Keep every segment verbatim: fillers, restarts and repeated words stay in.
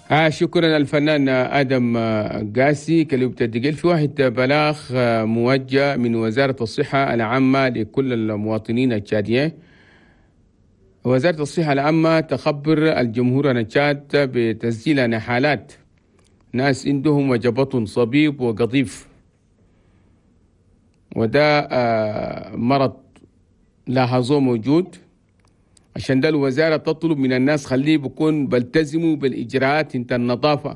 آه شكرا الفنان آدم قاسي كلمة الدقيل. في واحد بلاغ موجه من وزارة الصحة العامة لكل المواطنين التشاديين. وزارة الصحة العامة تخبر الجمهور التشاد بتسجيل حالات ناس عندهم وجبة صبيب وقضيف، وده آه مرض لاحظوه موجود. عشان ده الوزارة تطلب من الناس خليه بكون بلتزموا بالإجراءات انت النظافة،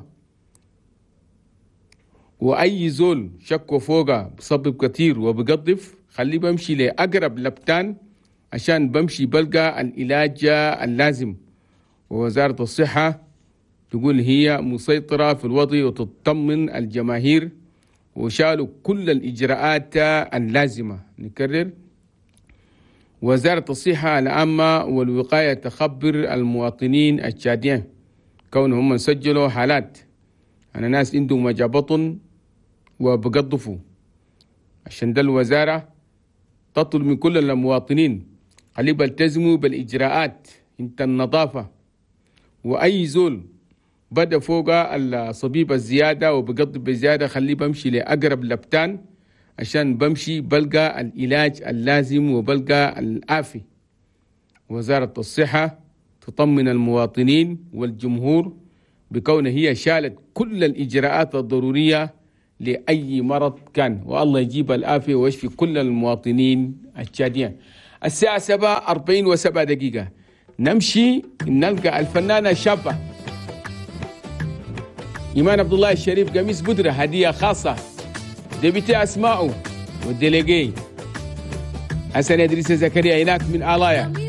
وأي زول شكوى فوقه بصبب كتير وبقضف خليه بمشي لأقرب لبتان عشان بمشي بلقى العلاج اللازم. ووزارة الصحة تقول هي مسيطرة في الوضع وتطمن الجماهير وشالوا كل الإجراءات اللازمة. نكرر، وزارة الصحة العامة والوقاية تخبر المواطنين التشاديين كونهم سجلوا حالات أنا ناس عندهم وجع بطن وبقضفوا. عشان ده الوزارة تطلب من كل المواطنين خليه بلتزموا بالإجراءات انت النظافة، وأي زول بدأ فوق الصبيب الزيادة وبقضف بزيادة خليه بمشي لأقرب لبتان عشان بمشي بلقى العلاج اللازم وبلقى العافية. وزارة الصحة تطمن المواطنين والجمهور بكون هي شالت كل الإجراءات الضرورية لأي مرض كان، والله يجيب العافية ويشفي كل المواطنين التشاديين. الساعة سبعة أربعين وسبعة دقيقة نمشي نلقى الفنانة الشابة إيمان عبد الله الشريف قميص بودرة هدية خاصة ديبيتي أسماءه والديليجي حسن إدريس زكريا هناك من آلايا.